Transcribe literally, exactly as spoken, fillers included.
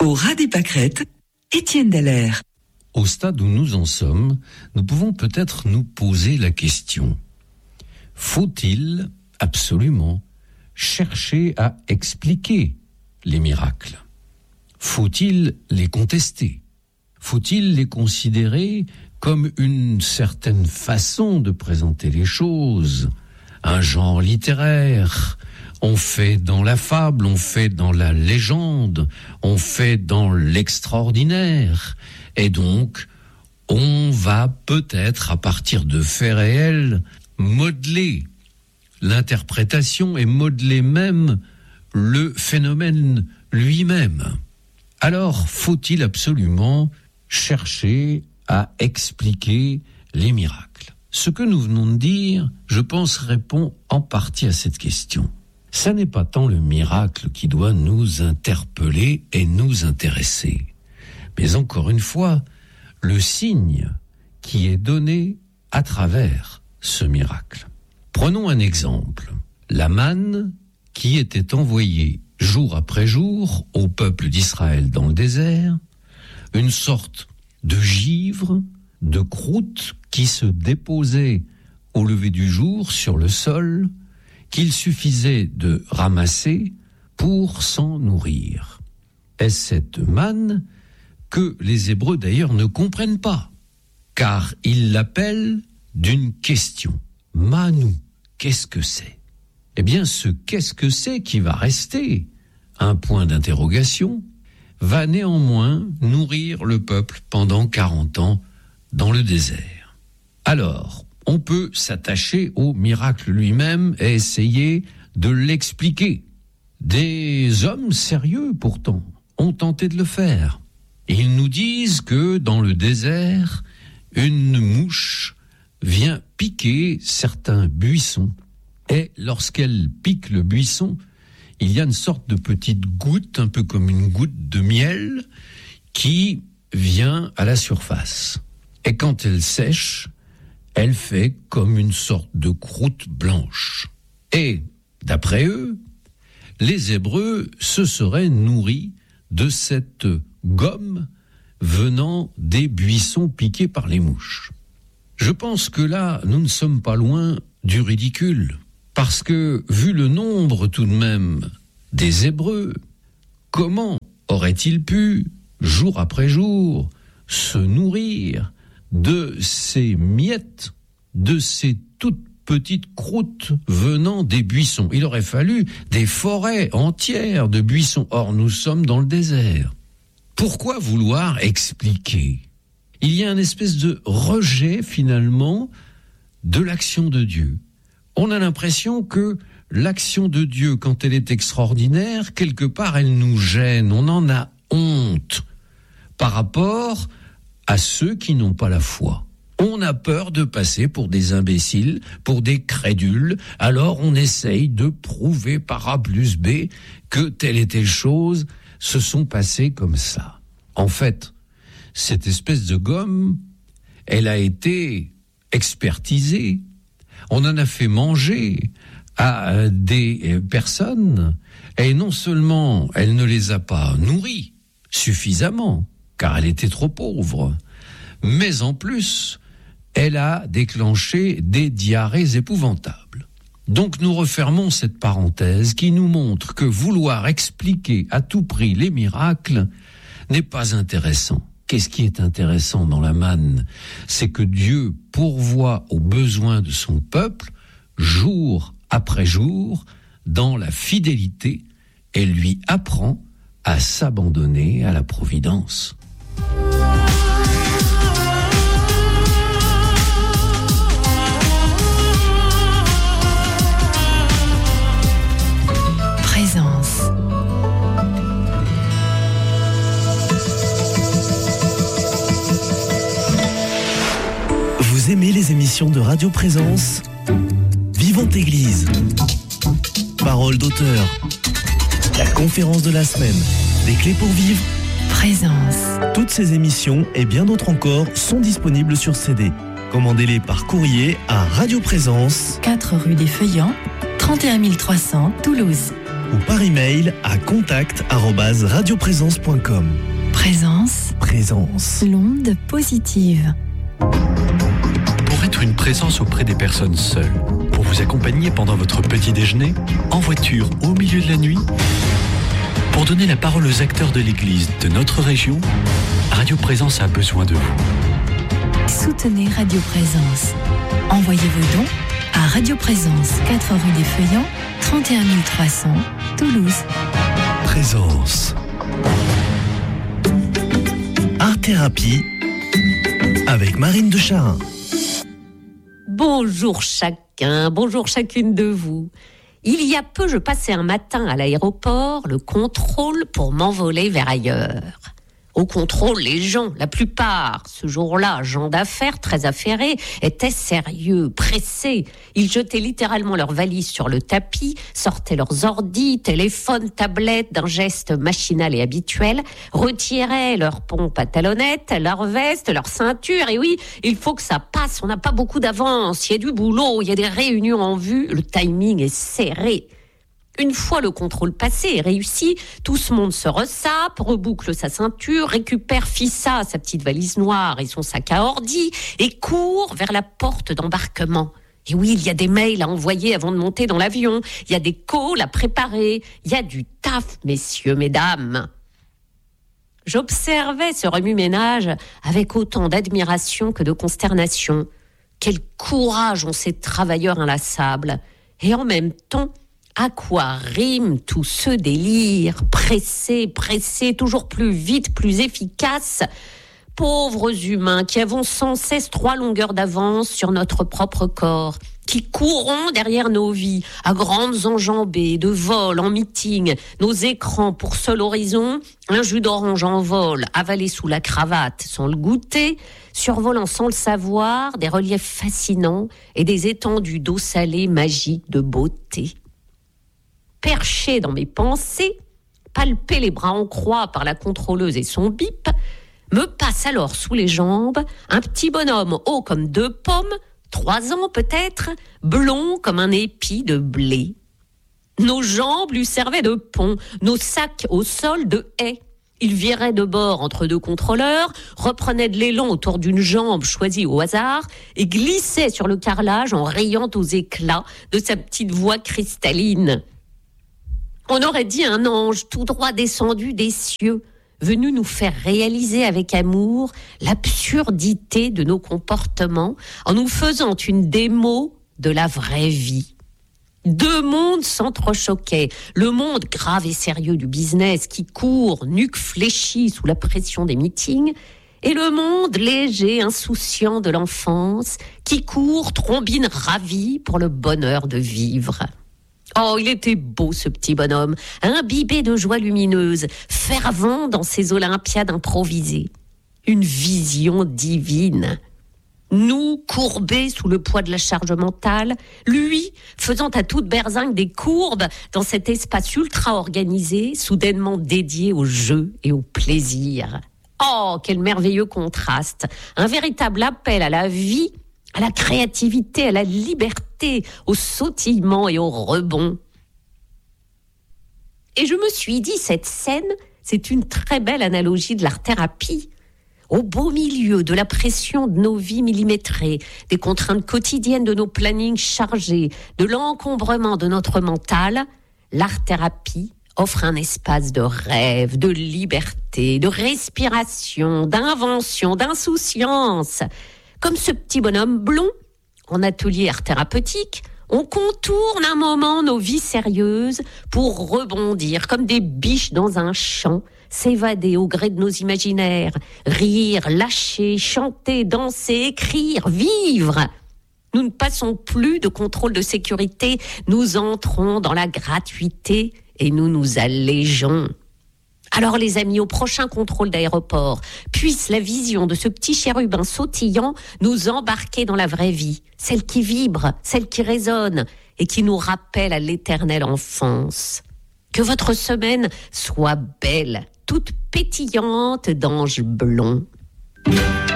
Au ras des pâquerettes, Étienne Dallaire. Au stade où nous en sommes, nous pouvons peut-être nous poser la question. Faut-il absolument chercher à expliquer les miracles ? Faut-il les contester ? Faut-il les considérer comme une certaine façon de présenter les choses ? Un genre littéraire ? On fait dans la fable, on fait dans la légende, on fait dans l'extraordinaire. Et donc, on va peut-être, à partir de faits réels, modeler l'interprétation et modeler même le phénomène lui-même. Alors, faut-il absolument chercher à expliquer les miracles ? Ce que nous venons de dire, je pense, répond en partie à cette question. Ça n'est pas tant le miracle qui doit nous interpeller et nous intéresser, mais encore une fois, le signe qui est donné à travers ce miracle. Prenons un exemple, la manne qui était envoyée jour après jour au peuple d'Israël dans le désert, une sorte de givre, de croûte qui se déposait au lever du jour sur le sol, qu'il suffisait de ramasser pour s'en nourrir. Et cette manne que les Hébreux d'ailleurs ne comprennent pas, car ils l'appellent d'une question. Manou, qu'est-ce que c'est ? Eh bien, ce qu'est-ce que c'est qui va rester un point d'interrogation, va néanmoins nourrir le peuple pendant quarante ans dans le désert. Alors, on peut s'attacher au miracle lui-même et essayer de l'expliquer. Des hommes sérieux, pourtant, ont tenté de le faire. Ils nous disent que dans le désert, une mouche vient piquer certains buissons. Et lorsqu'elle pique le buisson, il y a une sorte de petite goutte, un peu comme une goutte de miel, qui vient à la surface. Et quand elle sèche, elle fait comme une sorte de croûte blanche. Et, d'après eux, les Hébreux se seraient nourris de cette gomme venant des buissons piqués par les mouches. Je pense que là, nous ne sommes pas loin du ridicule, parce que, vu le nombre tout de même des Hébreux, comment auraient-ils pu, jour après jour, se nourrir de ces miettes, de ces toutes petites croûtes venant des buissons? Il aurait fallu des forêts entières de buissons. Or, nous sommes dans le désert. Pourquoi vouloir expliquer ? Il y a une espèce de rejet, finalement, de l'action de Dieu. On a l'impression que l'action de Dieu, quand elle est extraordinaire, quelque part, elle nous gêne. On en a honte par rapport à ceux qui n'ont pas la foi. On a peur de passer pour des imbéciles, pour des crédules, alors on essaye de prouver par A plus B que telle et telle chose se sont passées comme ça. En fait, cette espèce de gomme, elle a été expertisée, on en a fait manger à des personnes, et non seulement elle ne les a pas nourries suffisamment, car elle était trop pauvre, mais en plus, elle a déclenché des diarrhées épouvantables. Donc nous refermons cette parenthèse qui nous montre que vouloir expliquer à tout prix les miracles n'est pas intéressant. Qu'est-ce qui est intéressant dans la manne ? C'est que Dieu pourvoit aux besoins de son peuple, jour après jour, dans la fidélité, et lui apprend à s'abandonner à la providence. Présence. Vous aimez les émissions de Radio Présence ? Vivante Église. Parole d'auteur. La conférence de la semaine. Des clés pour vivre. Présence. Toutes ces émissions et bien d'autres encore sont disponibles sur C D. Commandez-les par courrier à Radio Présence, quatre rue des Feuillants, trente et un mille trois cents, Toulouse. ou par email à contact arobase radioprésence point com. Présence. Présence. L'onde positive. Pour être une présence auprès des personnes seules, pour vous accompagner pendant votre petit déjeuner, en voiture, au milieu de la nuit, pour donner la parole aux acteurs de l'Église de notre région, Radio Présence a besoin de vous. Soutenez Radio Présence. Envoyez vos dons à Radio Présence, quatre rue des Feuillants, trente et un mille trois cents, Toulouse. Présence. Art Thérapie avec Marine de Charin. Bonjour chacun, bonjour chacune de vous. Il y a peu, je passais un matin à l'aéroport, le contrôle pour m'envoler vers ailleurs. Au contrôle, les gens, la plupart, ce jour-là, gens d'affaires très affairés, étaient sérieux, pressés. Ils jetaient littéralement leurs valises sur le tapis, sortaient leurs ordis, téléphones, tablettes d'un geste machinal et habituel, retiraient leurs pompes à talonnettes, leur veste, leur ceinture. Et oui, il faut que ça passe, on n'a pas beaucoup d'avance, il y a du boulot, il y a des réunions en vue, le timing est serré. Une fois le contrôle passé et réussi, tout ce monde se ressape, reboucle sa ceinture, récupère Fissa, sa petite valise noire et son sac à ordi et court vers la porte d'embarquement. Et oui, il y a des mails à envoyer avant de monter dans l'avion, il y a des calls à préparer, il y a du taf, messieurs, mesdames. J'observais ce remue-ménage avec autant d'admiration que de consternation. Quel courage ont ces travailleurs inlassables. Et en même temps, à quoi rime tout ce délire? Pressé, pressé, toujours plus vite, plus efficace. Pauvres humains qui avons sans cesse trois longueurs d'avance sur notre propre corps, qui courons derrière nos vies, à grandes enjambées, de vol, en meeting, nos écrans pour seul horizon, un jus d'orange en vol, avalé sous la cravate sans le goûter, survolant sans le savoir des reliefs fascinants et des étendues d'eau salée magiques de beauté. Perché dans mes pensées, palpé les bras en croix par la contrôleuse et son bip, me passe alors sous les jambes un petit bonhomme haut comme deux pommes, trois ans peut-être, blond comme un épi de blé. Nos jambes lui servaient de pont, nos sacs au sol de haies. Il virait de bord entre deux contrôleurs, reprenait de l'élan autour d'une jambe choisie au hasard et glissait sur le carrelage en riant aux éclats de sa petite voix cristalline. On aurait dit un ange tout droit descendu des cieux, venu nous faire réaliser avec amour l'absurdité de nos comportements en nous faisant une démo de la vraie vie. Deux mondes s'entrechoquaient, le monde grave et sérieux du business qui court, nuque fléchie sous la pression des meetings, et le monde léger, insouciant de l'enfance qui court, trombine ravi pour le bonheur de vivre. Oh, il était beau ce petit bonhomme, imbibé de joie lumineuse, fervent dans ses olympiades improvisées. Une vision divine. Nous, courbés sous le poids de la charge mentale, lui, faisant à toute berzingue des courbes dans cet espace ultra-organisé, soudainement dédié au jeu et au plaisir. Oh, quel merveilleux contraste! Un véritable appel à la vie, à la créativité, à la liberté, au sautillement et au rebond. Et je me suis dit, cette scène, c'est une très belle analogie de l'art-thérapie. Au beau milieu de la pression de nos vies millimétrées, des contraintes quotidiennes de nos plannings chargés, de l'encombrement de notre mental, l'art-thérapie offre un espace de rêve, de liberté, de respiration, d'invention, d'insouciance. Comme ce petit bonhomme blond, en atelier art thérapeutique, on contourne un moment nos vies sérieuses pour rebondir comme des biches dans un champ, s'évader au gré de nos imaginaires, rire, lâcher, chanter, danser, écrire, vivre. Nous ne passons plus de contrôle de sécurité, nous entrons dans la gratuité et nous nous allégeons. Alors les amis, au prochain contrôle d'aéroport, puisse la vision de ce petit chérubin sautillant nous embarquer dans la vraie vie, celle qui vibre, celle qui résonne et qui nous rappelle à l'éternelle enfance. Que votre semaine soit belle, toute pétillante d'anges blonds.